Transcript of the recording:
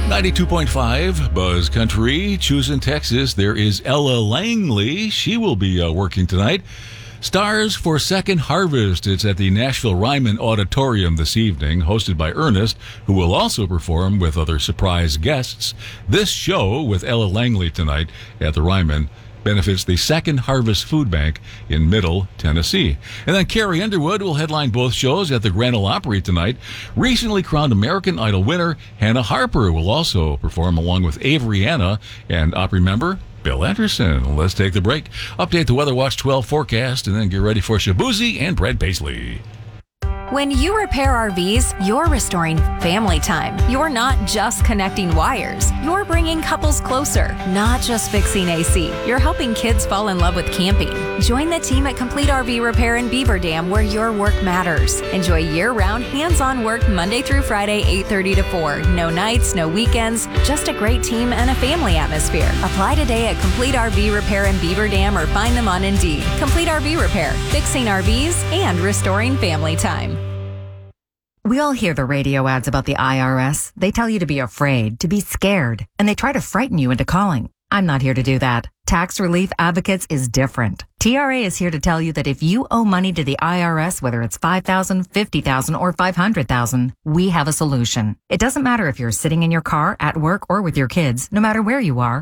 92.5 Buzz Country, Choosing Texas. There is Ella Langley. She will be working tonight. Stars for Second Harvest. It's at the Nashville Ryman Auditorium this evening, hosted by Ernest, who will also perform with other surprise guests. This show with Ella Langley tonight at the Ryman benefits the Second Harvest Food Bank in Middle Tennessee. And then Carrie Underwood will headline both shows at the Grand Ole Opry tonight. Recently crowned American Idol winner Hannah Harper will also perform along with Avery Anna and Opry member Bill Anderson. Let's take the break, update the Weather Watch 12 forecast, and then get ready for Shabuzi and Brad Paisley. When you repair RVs, you're restoring family time. You're not just connecting wires. You're bringing couples closer, not just fixing AC. You're helping kids fall in love with camping. Join the team at Complete RV Repair in Beaver Dam, where your work matters. Enjoy year-round hands-on work Monday through Friday, 8:30 to 4. No nights, no weekends, just a great team and a family atmosphere. Apply today at Complete RV Repair in Beaver Dam or find them on Indeed. Complete RV Repair, fixing RVs and restoring family time. We all hear the radio ads about the IRS. They tell you to be afraid, to be scared, and they try to frighten you into calling. I'm not here to do that. Tax Relief Advocates is different. TRA is here to tell you that if you owe money to the IRS, whether it's $5,000, $50,000, or $500,000, we have a solution. It doesn't matter if you're sitting in your car, at work, or with your kids. No matter where you are,